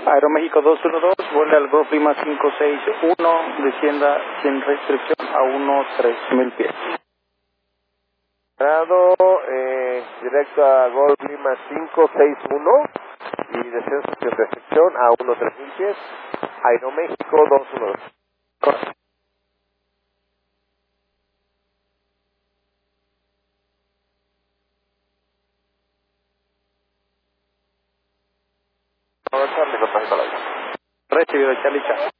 Aeroméxico 212, vuelve al Golf Lima 561, descienda sin restricción a 13000 pies. Directo a Golf Lima 561 y descenso sin restricción a 13000 pies. Aeroméxico 212. Correcto. Charlie, contacto al aire. Recibido, Charlie.